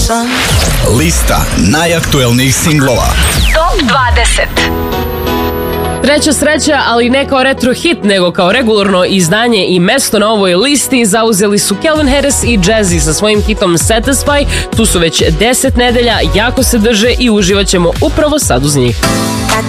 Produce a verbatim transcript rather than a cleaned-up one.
Lista najaktuelnijih singlova. Top dvadeset. Treća sreća, ali ne kao retro hit, nego kao regularno izdanje i mesto na ovoj listi zauzeli su Calvin Harris i Jazzy sa svojim hitom Satisfy. Tu su već deset nedelja, jako se drže i uživat ćemo upravo sad uz njih.